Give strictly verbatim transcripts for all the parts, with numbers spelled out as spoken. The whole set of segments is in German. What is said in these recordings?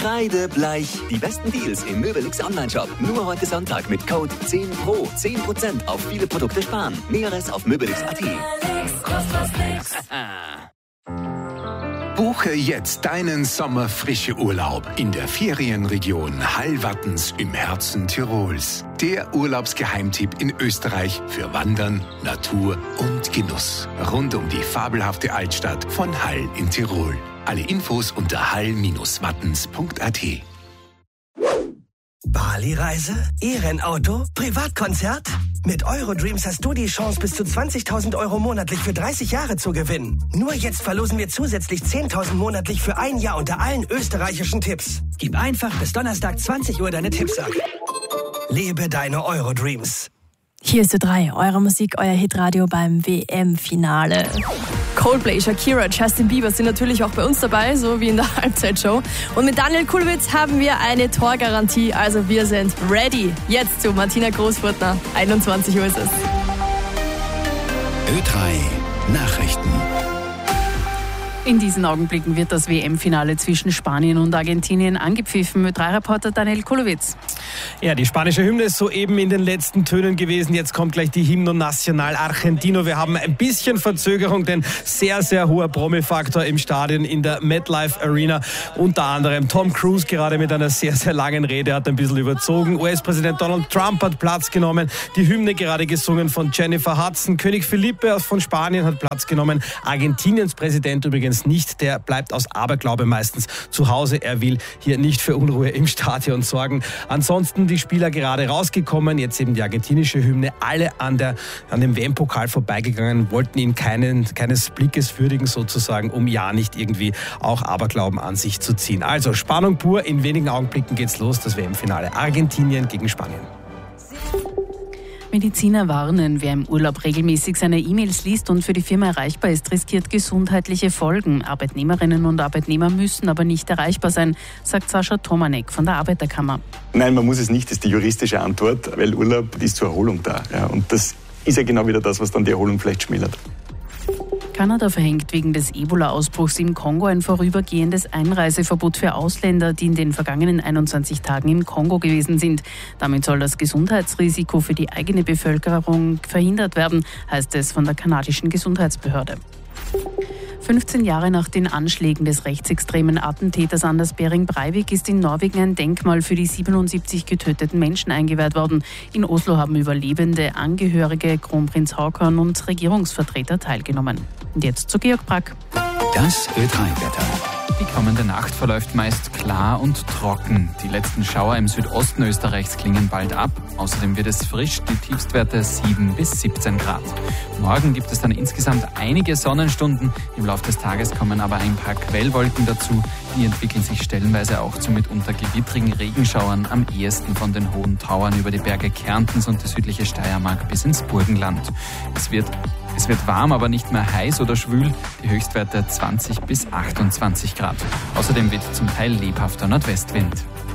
Kreidebleich. Die besten Deals im Möbelix Onlineshop. Nur heute Sonntag mit Code zehn Pro. zehn Prozent auf viele Produkte sparen. Näheres auf möbelix punkt at. Buche jetzt deinen Sommerfrische-Urlaub in der Ferienregion Hallwattens im Herzen Tirols. Der Urlaubsgeheimtipp in Österreich für Wandern, Natur und Genuss. Rund um die fabelhafte Altstadt von Hall in Tirol. Alle Infos unter hall Bindestrich wattens punkt at. Bali-Reise? E-Rennauto? Privatkonzert? Mit Eurodreams hast du die Chance, bis zu zwanzigtausend Euro monatlich für dreißig Jahre zu gewinnen. Nur jetzt verlosen wir zusätzlich zehntausend monatlich für ein Jahr unter allen österreichischen Tipps. Gib einfach bis Donnerstag zwanzig Uhr deine Tipps ab. Lebe deine Eurodreams. Hier ist Ö drei, eure Musik, euer Hitradio beim W M-Finale. Coldplay, Shakira, Justin Bieber sind natürlich auch bei uns dabei, so wie in der Halbzeitshow. Und mit Daniel Kulowitz haben wir eine Torgarantie, also wir sind ready. Jetzt zu Martina Großfurtner, einundzwanzig Uhr ist es. Ö drei Nachrichten. In diesen Augenblicken wird das W M-Finale zwischen Spanien und Argentinien angepfiffen. Ö drei Reporter Daniel Kulowitz. Ja, die spanische Hymne ist soeben in den letzten Tönen gewesen. Jetzt kommt gleich die Himno Nacional Argentino. Wir haben ein bisschen Verzögerung, denn sehr, sehr hoher Promi-Faktor im Stadion in der MetLife Arena. Unter anderem Tom Cruise gerade mit einer sehr, sehr langen Rede hat ein bisschen überzogen. U S-Präsident Donald Trump hat Platz genommen. Die Hymne gerade gesungen von Jennifer Hudson. König Felipe von Spanien hat Platz genommen. Argentiniens Präsident übrigens nicht. Der bleibt aus Aberglaube meistens zu Hause. Er will hier nicht für Unruhe im Stadion sorgen. Ansonsten die Spieler gerade rausgekommen. Jetzt eben die argentinische Hymne. Alle an, der, an dem W M-Pokal vorbeigegangen, wollten ihn keinen, keines Blickes würdigen sozusagen, um ja nicht irgendwie auch Aberglauben an sich zu ziehen. Also Spannung pur. In wenigen Augenblicken geht's los. Das W M-Finale. Argentinien gegen Spanien. Mediziner warnen, wer im Urlaub regelmäßig seine E-Mails liest und für die Firma erreichbar ist, riskiert gesundheitliche Folgen. Arbeitnehmerinnen und Arbeitnehmer müssen aber nicht erreichbar sein, sagt Sascha Tomanek von der Arbeiterkammer. Nein, man muss es nicht, das ist die juristische Antwort, weil Urlaub ist zur Erholung da. Ja, und das ist ja genau wieder das, was dann die Erholung vielleicht schmälert. Kanada verhängt wegen des Ebola-Ausbruchs im Kongo ein vorübergehendes Einreiseverbot für Ausländer, die in den vergangenen einundzwanzig Tagen im Kongo gewesen sind. Damit soll das Gesundheitsrisiko für die eigene Bevölkerung verhindert werden, heißt es von der kanadischen Gesundheitsbehörde. fünfzehn Jahre nach den Anschlägen des rechtsextremen Attentäters Anders Behring Breivik ist in Norwegen ein Denkmal für die siebenundsiebzig getöteten Menschen eingeweiht worden. In Oslo haben Überlebende, Angehörige, Kronprinz Haakon und Regierungsvertreter teilgenommen. Und jetzt zu Georg Brack. Das Ö drei Wetter. Die kommende Nacht verläuft meist klar und trocken. Die letzten Schauer im Südosten Österreichs klingen bald ab. Außerdem wird es frisch, die Tiefstwerte sieben bis siebzehn Grad. Morgen gibt es dann insgesamt einige Sonnenstunden. Im Laufe des Tages kommen aber ein paar Quellwolken dazu. Die entwickeln sich stellenweise auch zu mitunter gewittrigen Regenschauern, am ehesten von den hohen Tauern über die Berge Kärntens und die südliche Steiermark bis ins Burgenland. Es wird Es wird warm, aber nicht mehr heiß oder schwül. Die Höchstwerte zwanzig bis achtundzwanzig Grad. Außerdem weht zum Teil lebhafter Nordwestwind.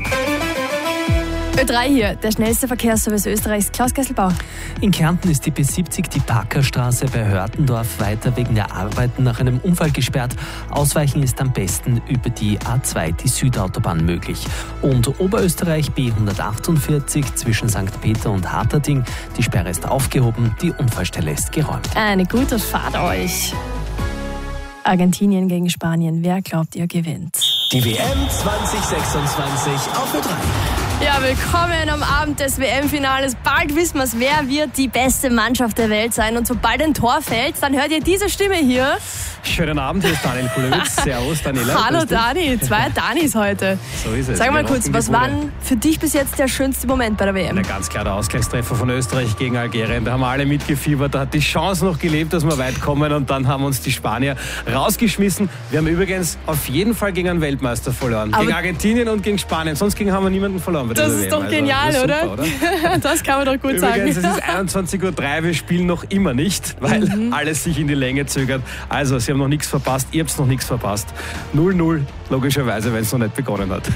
Ö drei hier, der schnellste Verkehrsservice Österreichs, Klaus Kesselbauer. In Kärnten ist die B siebzig, die Backerstraße bei Hörtendorf, weiter wegen der Arbeiten nach einem Unfall gesperrt. Ausweichen ist am besten über die A zwei, die Südautobahn, möglich. Und Oberösterreich B hundertachtundvierzig zwischen Sankt Peter und Harterding. Die Sperre ist aufgehoben, die Unfallstelle ist geräumt. Eine gute Fahrt euch. Argentinien gegen Spanien, wer glaubt ihr gewinnt? Die W M zwanzig sechsundzwanzig auf Ö drei. Ja, willkommen am Abend des W M-Finales. Bald wissen wir es, wer wird die beste Mannschaft der Welt sein. Und sobald ein Tor fällt, dann hört ihr diese Stimme hier. Schönen Abend, hier ist Daniel Kulowitz. Servus, Daniela. Hallo Dani, zwei Danis heute. So ist es. Sag mal kurz, was war für dich bis jetzt der schönste Moment bei der W M? Na, ganz klar der Ausgleichstreffer von Österreich gegen Algerien. Da haben wir alle mitgefiebert. Da hat die Chance noch gelebt, dass wir weit kommen. Und dann haben uns die Spanier rausgeschmissen. Wir haben übrigens auf jeden Fall gegen einen Weltmeister verloren. Aber gegen Argentinien und gegen Spanien. Sonst gegen haben wir niemanden verloren bei der Das W M. ist doch genial, also, das ist super, oder? oder? Das kann man doch gut übrigens, sagen. Es ist einundzwanzig Uhr drei. Wir spielen noch immer nicht, weil mhm. alles sich in die Länge zögert. Also, Sie haben noch nichts verpasst. Ihr habt noch nichts verpasst. null null, logischerweise, wenn es noch nicht begonnen hat.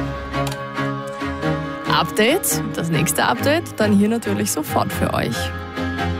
Update, das nächste Update, dann hier natürlich sofort für euch.